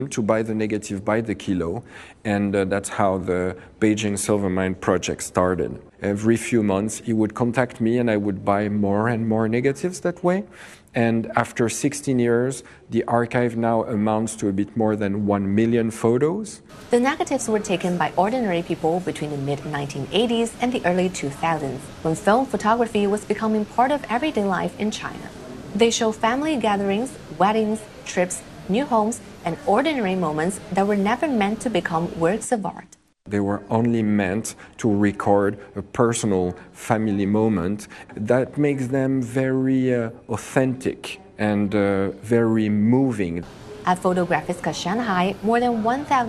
to buy the negative by the kilo, and that's how the Beijing Silver Mine project started. Every few months he would contact me and I would buy more and more negatives that way. And after 16 years, the archive now amounts to a bit more than 1 million photos. The negatives were taken by ordinary people between the mid-1980s and the early 2000s, when film photography was becoming part of everyday life in China. They show family gatherings, weddings, trips, new homes, and ordinary moments that were never meant to become works of art. They were only meant to record a personal family moment that makes them very authentic and very moving. At Photographiska Shanghai, more than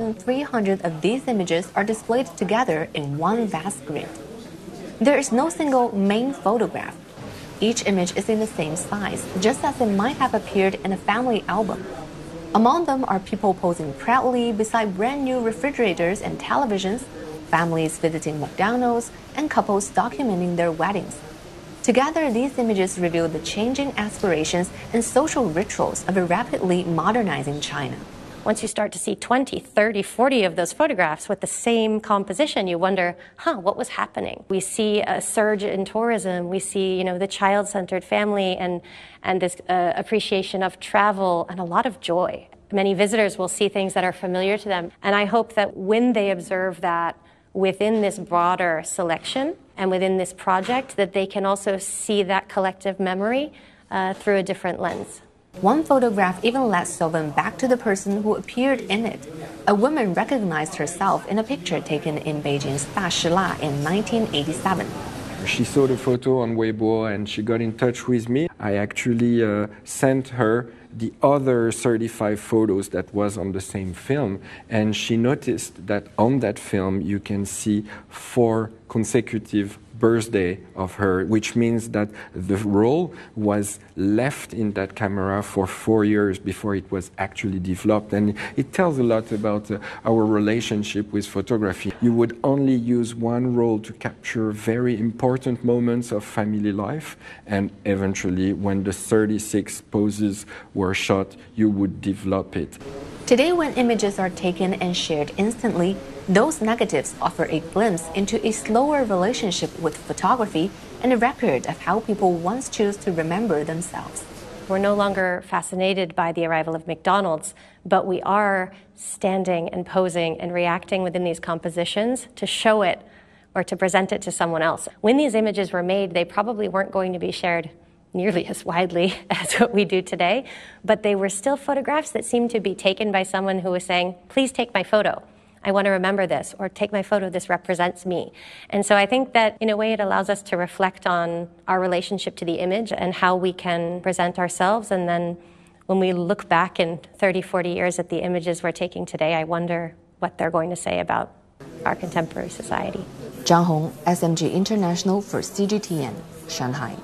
1,300 of these images are displayed together in one vast grid. There is no single main photograph. Each image is in the same size, just as it might have appeared in a family album. Among them are people posing proudly beside brand new refrigerators and televisions, families visiting McDonald's, and couples documenting their weddings. Together, these images reveal the changing aspirations and social rituals of a rapidly modernizing China. Once you start to see 20, 30, 40 of those photographs with the same composition, you wonder, what was happening? We see a surge in tourism. We see, the child-centered family and this appreciation of travel and a lot of joy. Many visitors will see things that are familiar to them. And I hope that when they observe that within this broader selection and within this project, that they can also see that collective memory through a different lens. One photograph even led Sylvan back to the person who appeared in it. A woman recognized herself in a picture taken in Beijing's Dashila in 1987. She saw the photo on Weibo and she got in touch with me. I actually sent her the other 35 photos that was on the same film, and she noticed that on that film you can see 4 consecutive birthday of her, which means that the roll was left in that camera for 4 years before it was actually developed. And it tells a lot about our relationship with photography. You would only use one roll to capture very important moments of family life, and eventually when the 36 poses were shot, you would develop it. Today, when images are taken and shared instantly, those negatives offer a glimpse into a slower relationship with photography and a record of how people once chose to remember themselves. We're no longer fascinated by the arrival of McDonald's, but we are standing and posing and reacting within these compositions to show it or to present it to someone else. When these images were made, they probably weren't going to be shared nearly as widely as what we do today, but they were still photographs that seemed to be taken by someone who was saying, please take my photo. I want to remember this, or take my photo, this represents me. And so I think that in a way it allows us to reflect on our relationship to the image and how we can present ourselves. And then when we look back in 30, 40 years at the images we're taking today, I wonder what they're going to say about our contemporary society. Zhang Hong, SMG International for CGTN, Shanghai.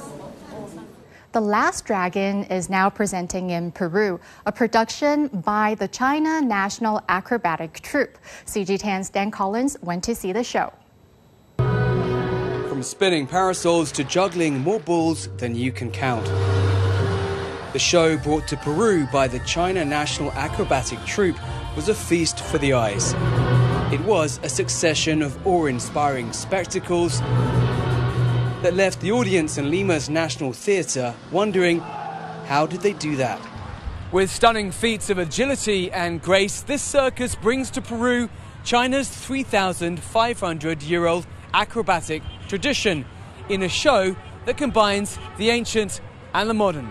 The Last Dragon is now presenting in Peru, a production by the China National Acrobatic Troupe. CGTN's Dan Collins went to see the show. From spinning parasols to juggling more balls than you can count. The show, brought to Peru by the China National Acrobatic Troupe, was a feast for the eyes. It was a succession of awe-inspiring spectacles that left the audience in Lima's National Theatre wondering, how did they do that? With stunning feats of agility and grace, this circus brings to Peru China's 3,500-year-old acrobatic tradition in a show that combines the ancient and the modern.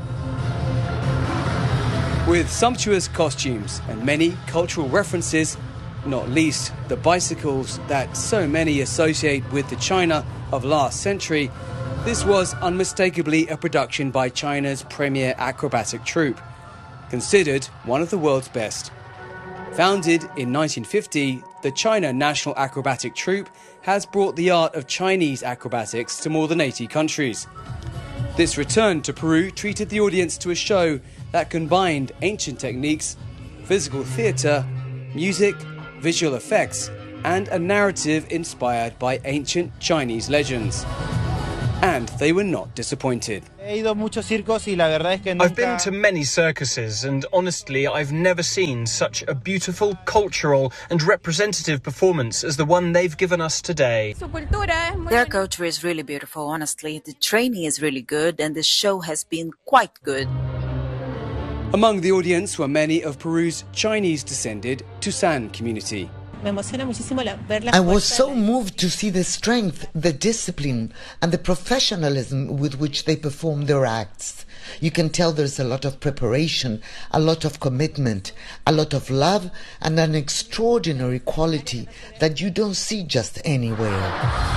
With sumptuous costumes and many cultural references, not least the bicycles that so many associate with the China of last century, this was unmistakably a production by China's premier acrobatic troupe, considered one of the world's best. Founded in 1950, the China National Acrobatic Troupe has brought the art of Chinese acrobatics to more than 80 countries. This return to Peru treated the audience to a show that combined ancient techniques, physical theatre, music, visual effects, and a narrative inspired by ancient Chinese legends. And they were not disappointed. I've been to many circuses, and honestly, I've never seen such a beautiful, cultural and representative performance as the one they've given us today. Their culture is really beautiful, honestly. The training is really good, and the show has been quite good. Among the audience were many of Peru's Chinese-descended Tusan community. I was so moved to see the strength, the discipline, and the professionalism with which they perform their acts. You can tell there's a lot of preparation, a lot of commitment, a lot of love, and an extraordinary quality that you don't see just anywhere.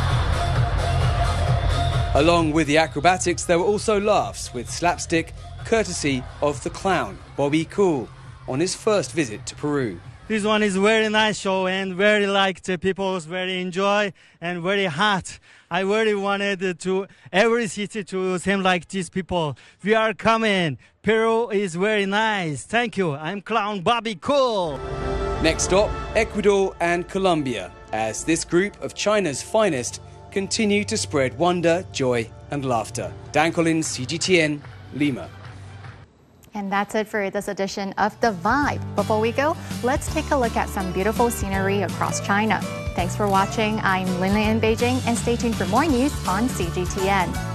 Along with the acrobatics, there were also laughs with slapstick, courtesy of the clown, Bobby Cool, on his first visit to Peru. This one is very nice show and very liked. People very enjoy and very hot. I really wanted to every city to seem like these people. We are coming. Peru is very nice. Thank you. I'm Clown Bobby Cool. Next stop, Ecuador and Colombia, as this group of China's finest continue to spread wonder, joy and laughter. Dan Collins, CGTN, Lima. And that's it for this edition of The Vibe. Before we go, let's take a look at some beautiful scenery across China. Thanks for watching. I'm Lin Lin in Beijing, and stay tuned for more news on CGTN.